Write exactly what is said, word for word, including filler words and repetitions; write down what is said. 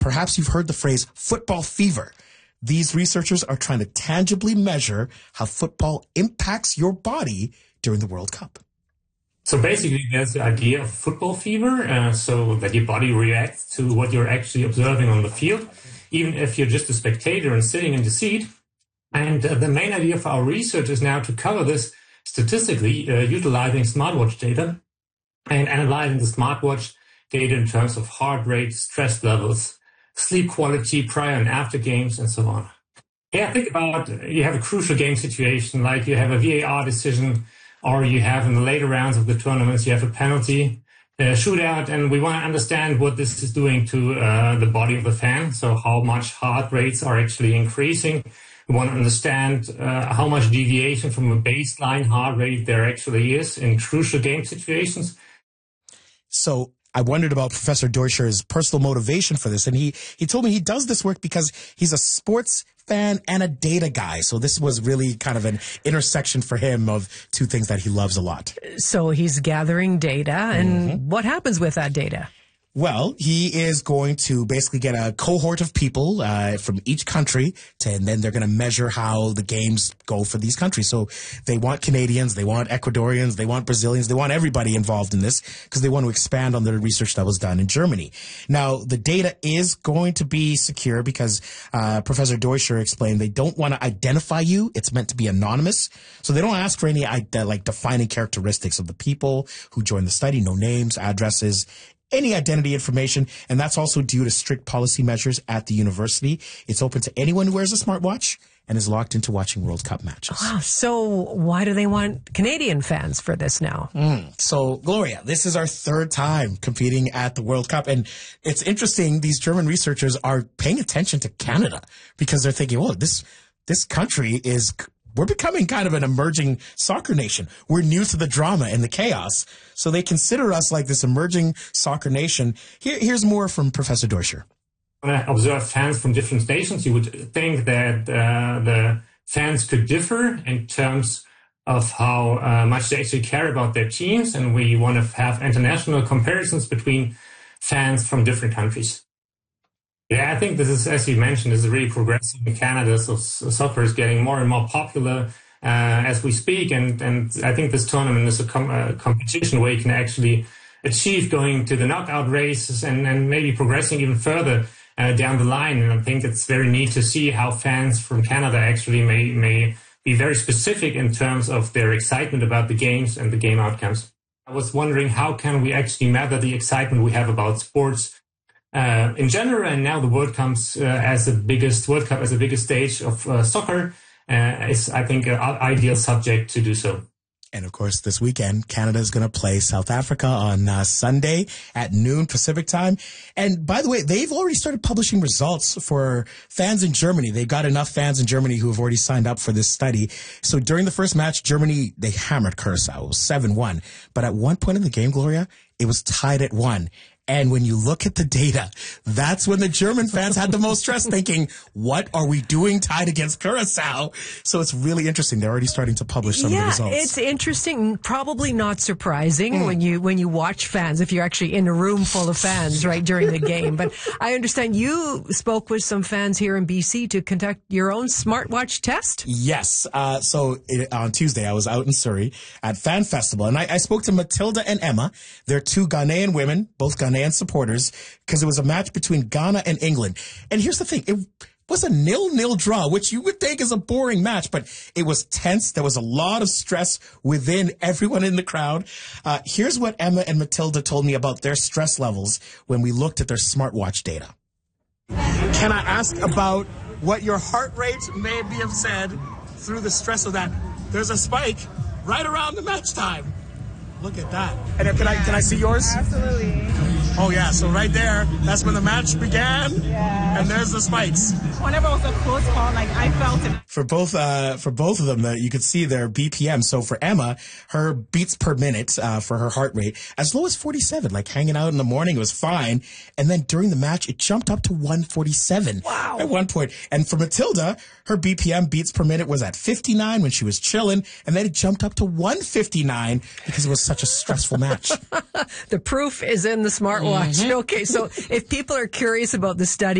Perhaps you've heard the phrase football fever. These researchers are trying to tangibly measure how football impacts your body during the World Cup. So basically, there's the idea of football fever, uh, so that your body reacts to what you're actually observing on the field, even if you're just a spectator and sitting in the seat. And uh, the main idea for our research is now to cover this statistically, uh, utilizing smartwatch data and analyzing the smartwatch data in terms of heart rate, stress levels, sleep quality prior and after games, and so on. Yeah, think about you have a crucial game situation, like you have a V A R decision, or you have in the later rounds of the tournaments, you have a penalty, a shootout, and we want to understand what this is doing to uh, the body of the fan, so how much heart rates are actually increasing. We want to understand uh, how much deviation from a baseline heart rate there actually is in crucial game situations. So I wondered about Professor Deuscher's personal motivation for this, and he, he told me he does this work because he's a sports fan and a data guy. So this was really kind of an intersection for him of two things that he loves a lot. So he's gathering data, and mm-hmm. what happens with that data? Well, he is going to basically get a cohort of people uh, from each country, to, and then they're going to measure how the games go for these countries. So they want Canadians, they want Ecuadorians, they want Brazilians, they want everybody involved in this because they want to expand on the research that was done in Germany. Now, the data is going to be secure because uh, Professor Deuscher explained they don't want to identify you. It's meant to be anonymous. So they don't ask for any uh, like defining characteristics of the people who joined the study, no names, addresses, any identity information, and that's also due to strict policy measures at the university. It's open to anyone who wears a smartwatch and is locked into watching World Cup matches. Wow, so why do they want Canadian fans for this now? Mm. So, Gloria, this is our third time competing at the World Cup, and it's interesting, these German researchers are paying attention to Canada because they're thinking, oh, this this country is... We're becoming kind of an emerging soccer nation. We're new to the drama and the chaos. So they consider us like this emerging soccer nation. Here, here's more from Professor Deuscher. When I observe fans from different nations, you would think that uh, the fans could differ in terms of how uh, much they actually care about their teams. And we want to have international comparisons between fans from different countries. Yeah, I think this is, as you mentioned, is really progressing in Canada. So soccer is getting more and more popular uh, as we speak. And, and I think this tournament is a, com- a competition where you can actually achieve going to the knockout races and, and maybe progressing even further uh, down the line. And I think it's very neat to see how fans from Canada actually may, may be very specific in terms of their excitement about the games and the game outcomes. I was wondering, how can we actually measure the excitement we have about sports Uh, in general, and now the World Cups uh, as the biggest World Cup as the biggest stage of uh, soccer uh, is, I think, an ideal subject to do so. And of course, this weekend, Canada is going to play South Africa on uh, Sunday at noon Pacific time. And by the way, they've already started publishing results for fans in Germany. They've got enough fans in Germany who have already signed up for this study. So during the first match, Germany, they hammered Curacao. It was seven one. But at one point in the game, Gloria, it was tied at one. And when you look at the data, that's when the German fans had the most stress, thinking, what are we doing tied against Curacao? So it's really interesting. They're already starting to publish some yeah, of the results. It's interesting, probably not surprising mm. when you when you watch fans, if you're actually in a room full of fans right during the game. But I understand you spoke with some fans here in B C to conduct your own smartwatch test? Yes. Uh, so it, on Tuesday, I was out in Surrey at Fan Festival, and I, I spoke to Matilda and Emma. They're two Ghanaian women, both Ghanaian supporters, because it was a match between Ghana and England. And here's the thing. It was a nil-nil draw, which you would think is a boring match, but it was tense. There was a lot of stress within everyone in the crowd. Uh, here's what Emma and Matilda told me about their stress levels when we looked at their smartwatch data. Can I ask about what your heart rate may be have said through the stress of that? There's a spike right around the match time. Look at that. And can I can I see yours? Absolutely. Oh, yeah. So right there, that's when the match began. Yeah. And there's the spikes. Whenever it was a close call, like, I felt it. For both, uh, for both of them, uh, you could see their B P M. So for Emma, her beats per minute, uh, for her heart rate, as low as forty-seven, like hanging out in the morning, it was fine. And then during the match, it jumped up to one forty-seven. Wow. At one point. And for Matilda, her B P M beats per minute was at fifty-nine when she was chilling. And then it jumped up to one fifty-nine because it was such a stressful match. The proof is in the smart smartwatch. Mm-hmm. Okay, so if people are curious about the study,